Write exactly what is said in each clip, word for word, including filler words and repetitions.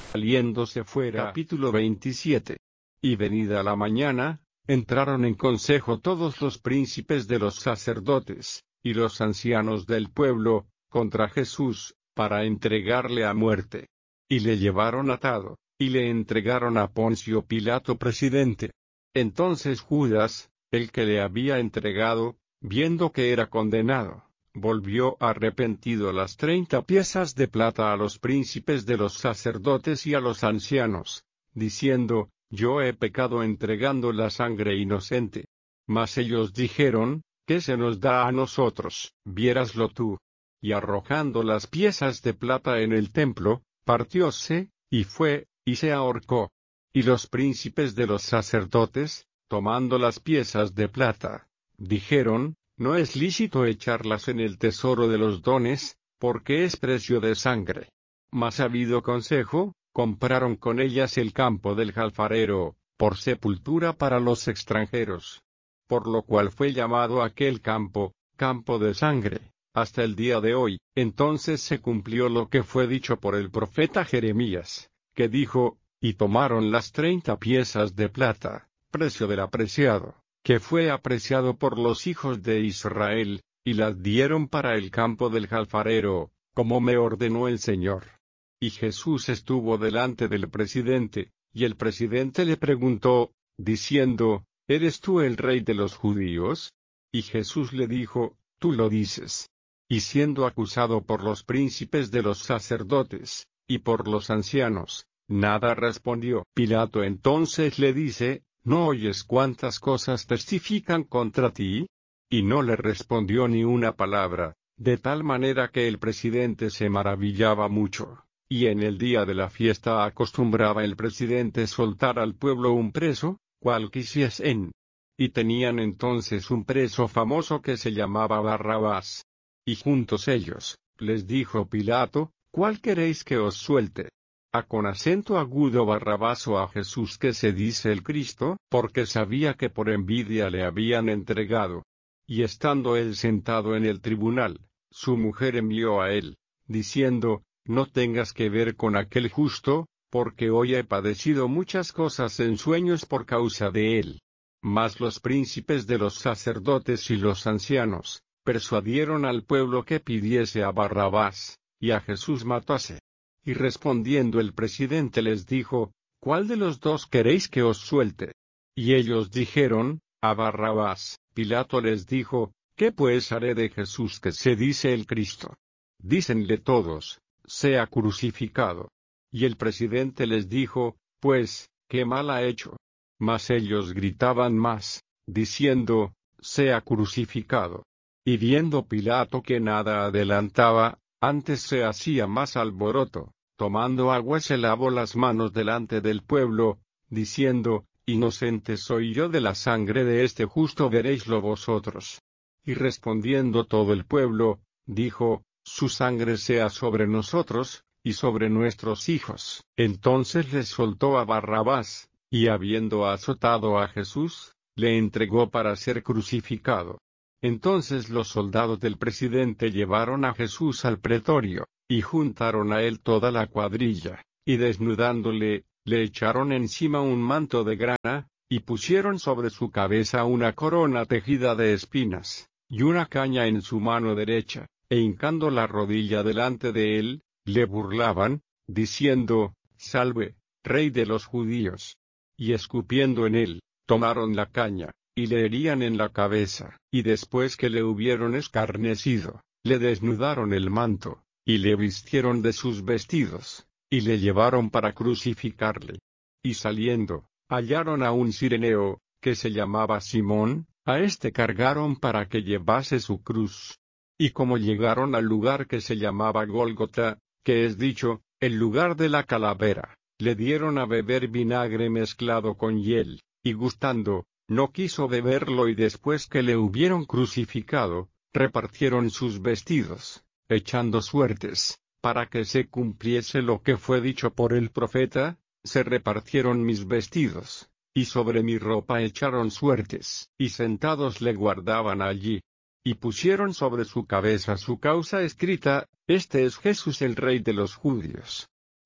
Saliéndose fuera. Capítulo veintisiete. Y venida la mañana, entraron en consejo todos los príncipes de los sacerdotes, y los ancianos del pueblo, contra Jesús, para entregarle a muerte. Y le llevaron atado, y le entregaron a Poncio Pilato presidente. Entonces Judas, el que le había entregado, viendo que era condenado, volvió arrepentido las treinta piezas de plata a los príncipes de los sacerdotes y a los ancianos, diciendo, yo he pecado entregando la sangre inocente. Mas ellos dijeron, ¿qué se nos da a nosotros? Viéraslo tú. Y arrojando las piezas de plata en el templo, partióse, y fue, y se ahorcó. Y los príncipes de los sacerdotes, tomando las piezas de plata, dijeron, no es lícito echarlas en el tesoro de los dones, porque es precio de sangre. Mas habido consejo, compraron con ellas el campo del alfarero, por sepultura para los extranjeros. Por lo cual fue llamado aquel campo, campo de sangre, hasta el día de hoy. Entonces se cumplió lo que fue dicho por el profeta Jeremías, que dijo, y tomaron las treinta piezas de plata, precio del apreciado, que fue apreciado por los hijos de Israel, y las dieron para el campo del alfarero, como me ordenó el Señor. Y Jesús estuvo delante del presidente, y el presidente le preguntó, diciendo, ¿eres tú el rey de los judíos? Y Jesús le dijo, tú lo dices. Y siendo acusado por los príncipes de los sacerdotes, y por los ancianos, nada respondió. Pilato entonces le dice, ¿no oyes cuántas cosas testifican contra ti? Y no le respondió ni una palabra, de tal manera que el presidente se maravillaba mucho. Y en el día de la fiesta acostumbraba el presidente soltar al pueblo un preso, cual quisiesen. Y tenían entonces un preso famoso que se llamaba Barrabás. Y juntos ellos, les dijo Pilato, ¿cuál queréis que os suelte? ¿A con acento agudo Barrabás o a Jesús que se dice el Cristo? Porque sabía que por envidia le habían entregado. Y estando él sentado en el tribunal, su mujer envió a él, diciendo, no tengas que ver con aquel justo, porque hoy he padecido muchas cosas en sueños por causa de él. Mas los príncipes de los sacerdotes y los ancianos, persuadieron al pueblo que pidiese a Barrabás, y a Jesús matase. Y respondiendo el presidente les dijo, ¿cuál de los dos queréis que os suelte? Y ellos dijeron, a Barrabás. Pilato les dijo, ¿qué pues haré de Jesús que se dice el Cristo? Dícenle todos, sea crucificado. Y el presidente les dijo, pues, ¿qué mal ha hecho? Mas ellos gritaban más, diciendo, sea crucificado. Y viendo Pilato que nada adelantaba, antes se hacía más alboroto, tomando agua se lavó las manos delante del pueblo, diciendo, inocente soy yo de la sangre de este justo, veréislo vosotros. Y respondiendo todo el pueblo, dijo, su sangre sea sobre nosotros, y sobre nuestros hijos. Entonces les soltó a Barrabás, y habiendo azotado a Jesús, le entregó para ser crucificado. Entonces los soldados del presidente llevaron a Jesús al pretorio, y juntaron a él toda la cuadrilla, y desnudándole, le echaron encima un manto de grana, y pusieron sobre su cabeza una corona tejida de espinas, y una caña en su mano derecha, e hincando la rodilla delante de él, le burlaban, diciendo, Salve, Rey de los judíos. Y escupiendo en él, tomaron la caña, y le herían en la cabeza, y después que le hubieron escarnecido, le desnudaron el manto, y le vistieron de sus vestidos, y le llevaron para crucificarle. Y saliendo, hallaron a un cireneo, que se llamaba Simón, a éste cargaron para que llevase su cruz. Y como llegaron al lugar que se llamaba Gólgota, que es dicho, el lugar de la calavera, le dieron a beber vinagre mezclado con hiel, y gustando, no quiso beberlo, y después que le hubieron crucificado, repartieron sus vestidos, echando suertes, para que se cumpliese lo que fue dicho por el profeta, se repartieron mis vestidos, y sobre mi ropa echaron suertes, y sentados le guardaban allí. Y pusieron sobre su cabeza su causa escrita, Este es Jesús el Rey de los judíos.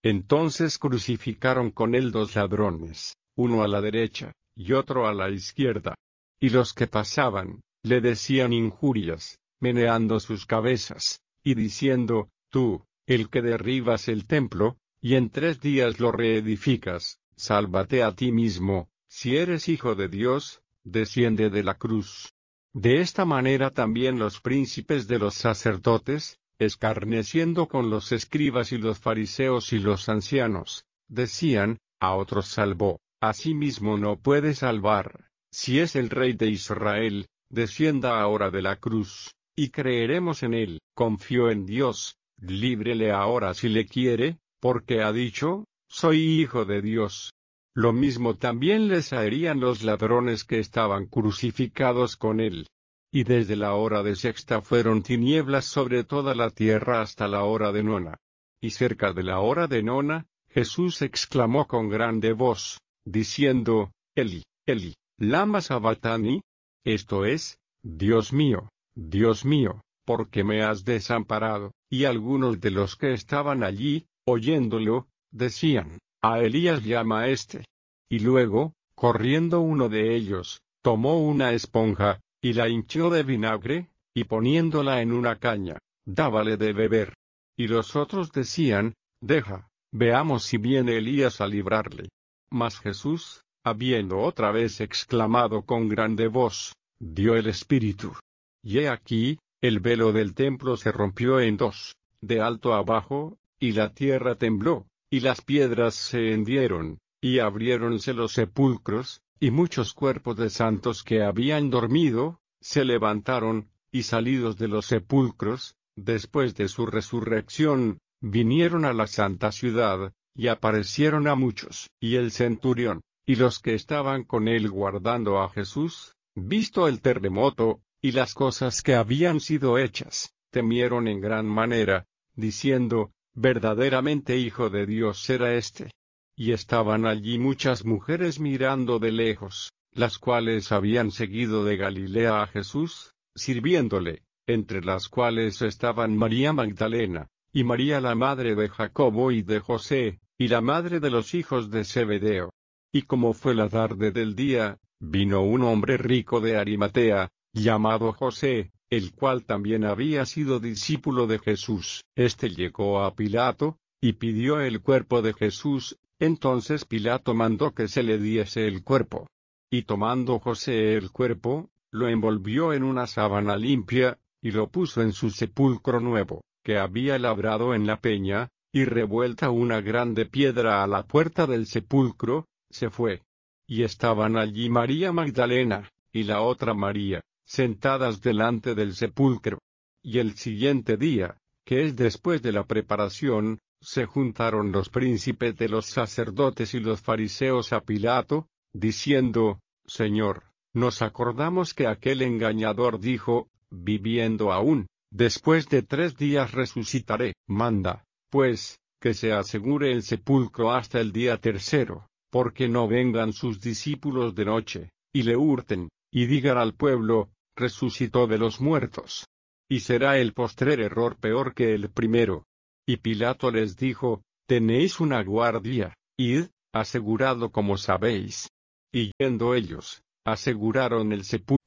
Entonces crucificaron con él dos ladrones, uno a la derecha, y otro a la izquierda. Y los que pasaban, le decían injurias, meneando sus cabezas, y diciendo, tú, el que derribas el templo, y en tres días lo reedificas, sálvate a ti mismo, si eres hijo de Dios, desciende de la cruz. De esta manera también los príncipes de los sacerdotes, escarneciendo con los escribas y los fariseos y los ancianos, decían, a otros salvó, a sí mismo no puede salvar, si es el Rey de Israel, descienda ahora de la cruz, y creeremos en él. Confió en Dios, líbrele ahora si le quiere, porque ha dicho, soy hijo de Dios. Lo mismo también les harían los ladrones que estaban crucificados con él. Y desde la hora de sexta fueron tinieblas sobre toda la tierra hasta la hora de nona. Y cerca de la hora de nona, Jesús exclamó con grande voz, diciendo, Eli, Eli, lama sabactani, esto es, Dios mío, Dios mío, ¿por qué me has desamparado? Y algunos de los que estaban allí, oyéndolo, decían, a Elías llama a éste. Y luego, corriendo uno de ellos, tomó una esponja, y la hinchió de vinagre, y poniéndola en una caña, dábale de beber. Y los otros decían, deja, veamos si viene Elías a librarle. Mas Jesús, habiendo otra vez exclamado con grande voz, dio el espíritu. Y he aquí, el velo del templo se rompió en dos, de alto a abajo, y la tierra tembló, y las piedras se hendieron, y abriéronse los sepulcros, y muchos cuerpos de santos que habían dormido, se levantaron, y salidos de los sepulcros, después de su resurrección, vinieron a la santa ciudad, y aparecieron a muchos. Y el centurión, y los que estaban con él guardando a Jesús, visto el terremoto, y las cosas que habían sido hechas, temieron en gran manera, diciendo, verdaderamente Hijo de Dios era este. Y estaban allí muchas mujeres mirando de lejos, las cuales habían seguido de Galilea a Jesús, sirviéndole, entre las cuales estaban María Magdalena, y María la madre de Jacobo y de José, y la madre de los hijos de Zebedeo. Y como fue la tarde del día, vino un hombre rico de Arimatea, llamado José, el cual también había sido discípulo de Jesús. Este llegó a Pilato, y pidió el cuerpo de Jesús. Entonces Pilato mandó que se le diese el cuerpo. Y tomando José el cuerpo, lo envolvió en una sábana limpia, y lo puso en su sepulcro nuevo, que había labrado en la peña, y revuelta una grande piedra a la puerta del sepulcro, se fue. Y estaban allí María Magdalena, y la otra María, sentadas delante del sepulcro. Y el siguiente día, que es después de la preparación, se juntaron los príncipes de los sacerdotes y los fariseos a Pilato, diciendo, Señor, nos acordamos que aquel engañador dijo, viviendo aún, después de tres días resucitaré. Manda, pues, que se asegure el sepulcro hasta el día tercero, porque no vengan sus discípulos de noche, y le hurten, y digan al pueblo, resucitó de los muertos. Y será el postrer error peor que el primero. Y Pilato les dijo, tenéis una guardia, id, asegurado como sabéis. Y yendo ellos, aseguraron el sepulcro.